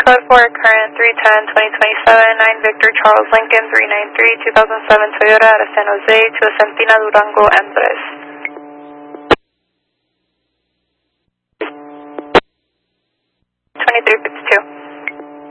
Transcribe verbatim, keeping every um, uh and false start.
code for current three ten twenty twenty-seven, nine Victor Charles Lincoln three nine three, two thousand seven Toyota out of San Jose to Acentina Durango M three. twenty-three fifty.